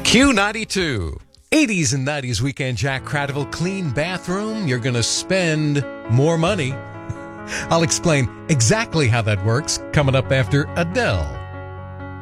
Q92. 80s and 90s weekend Jack Cradle clean bathroom. You're going to spend more money. I'll explain exactly how that works coming up after Adele.